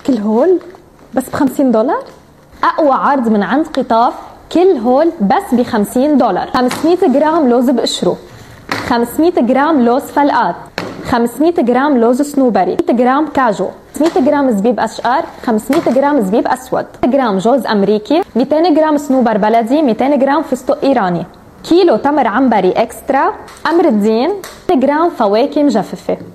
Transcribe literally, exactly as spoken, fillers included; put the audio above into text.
كل هول بس بخمسين دولار. أقوى عرض من عند قطاف، كل هول بس بخمسين دولار. خمسمية جرام لوز بقشره، خمسمية جرام لوز فلقات، خمسمية جرام لوز سنوبري، مية جرام كاجو، خمسمية جرام زبيب أشقر، خمسمية جرام زبيب أسود، جرام جوز أمريكي، ميتين جرام صنوبر بلدي، ميتين جرام فستق إيراني، كيلو تمر عنبري إكسترا، أمر الدين، جرام فواكه مجففة.